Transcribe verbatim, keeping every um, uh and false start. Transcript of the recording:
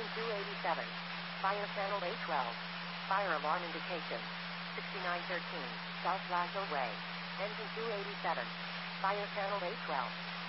Engine two eighty-seven. Fire channel A twelve. Fire alarm indication. sixty-nine thirteen, South Lazo Way. Engine two eighty-seven. Fire channel A twelve.